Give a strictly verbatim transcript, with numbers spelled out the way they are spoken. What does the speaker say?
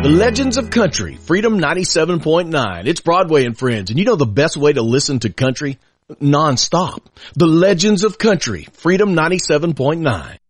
The Legends of Country, Freedom ninety-seven point nine. It's Broadway and Friends, and you know the best way to listen to country? Non-stop. The Legends of Country, Freedom ninety-seven point nine.